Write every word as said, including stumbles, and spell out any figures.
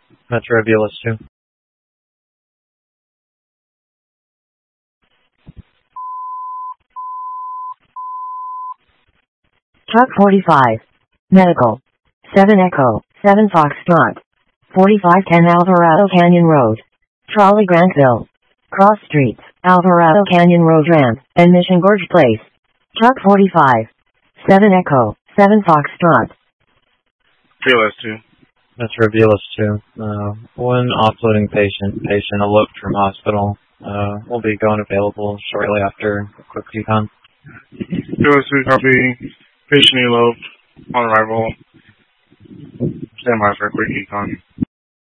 Metro Bielis two. Truck forty-five. Medical. seven Echo, seven Foxtrot. forty-five ten Alvarado Canyon Road. Trolley Grantville. Cross Streets, Alvarado Canyon Road Ramp, and Mission Gorge Place. Truck forty-five. seven Echo, seven Foxtrot. Bielis two. Metro Bielis two. Uh, one offloading patient, patient eloped from hospital. Uh, will be going available shortly after a quick recon. Bielis two, copy. Patient eloped on arrival. Stand by for a quick econ.